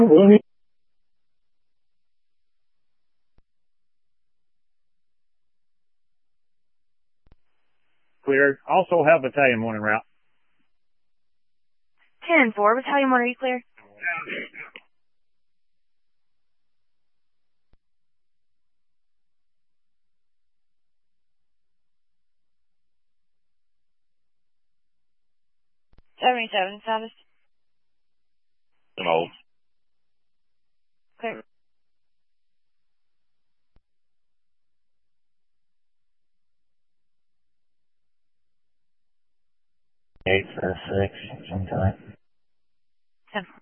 Clear. Also have Battalion 1 en route. 10-4, Battalion 1, are you clear? $77 status. No. Clear. Eight for 6, sometime. 10-4.